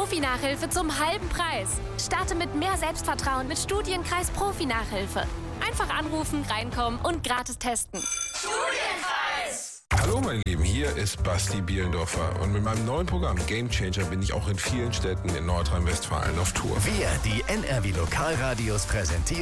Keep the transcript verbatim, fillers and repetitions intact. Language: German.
Profi-Nachhilfe zum halben Preis. Starte mit mehr Selbstvertrauen mit Studienkreis Profi-Nachhilfe. Einfach anrufen, reinkommen und gratis testen. Studienkreis! Hallo meine Lieben, hier ist Basti Bielendorfer und mit meinem neuen Programm Game Changer bin ich auch in vielen Städten in Nordrhein-Westfalen auf Tour. Wir, die N R W Lokalradios, präsentieren